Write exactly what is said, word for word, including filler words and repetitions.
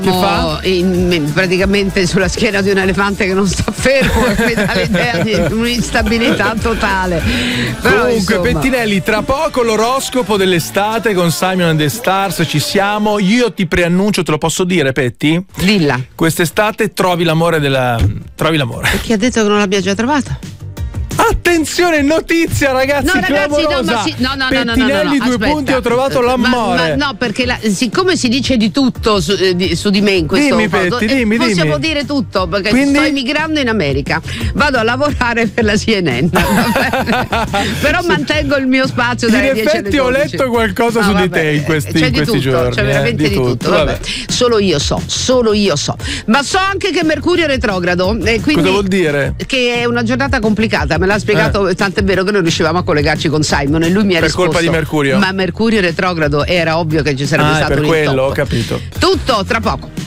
Che fa? In, praticamente sulla schiena di un elefante che non sta fermo e mi dà l'idea di un'instabilità totale. Però, comunque insomma. Pettinelli, tra poco l'oroscopo dell'estate con Simon and the Stars, ci siamo. Io ti preannuncio, te lo posso dire, Petti? Dilla. Quest'estate trovi l'amore della trovi l'amore. E chi ha detto che non l'abbia già trovata? Attenzione, notizia ragazzi, no ragazzi no, ma si, no, no, no, no, no, no, no, due aspetta. punti, ho trovato l'amore. Ma, ma no, perché la, siccome si dice di tutto su di, su di me in questo dimmi, modo, Petti, eh, dimmi, possiamo dimmi. dire tutto, perché Quindi? sto emigrando in America, vado a lavorare per la C N N però mantengo il mio spazio in dalle dieci alle effetti ho docici. letto qualcosa no, su vabbè, di te in questi, c'è in di questi tutto, giorni c'è veramente eh, di, di tutto, tutto. Vabbè. Solo io so, solo io so, ma so anche che Mercurio è retrogrado e quindi, cosa vuol dire? Che è una giornata complicata, me l'ha spiegato, eh. tant'è vero che non riuscivamo a collegarci con Simon e lui mi ha per risposto colpa di Mercurio, ma Mercurio retrogrado, era ovvio che ci sarebbe ah, stato per un quello intoppo. ho capito. Tutto tra poco.